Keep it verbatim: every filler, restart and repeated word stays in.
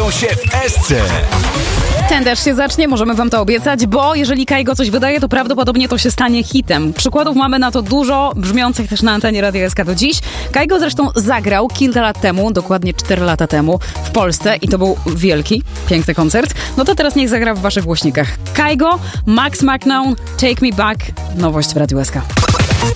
dzieją się w Esce. Ten też się zacznie, możemy wam to obiecać, bo jeżeli Kaigo coś wydaje, to prawdopodobnie to się stanie hitem. Przykładów mamy na to dużo, brzmiących też na antenie Radia S K do dziś. Kaigo zresztą zagrał kilka lat temu, dokładnie cztery lata temu w Polsce i to był wielki, piękny koncert. No to teraz niech zagra w waszych głośnikach. Kaigo, Max McNown, Take Me Back, nowość w Radiu S K.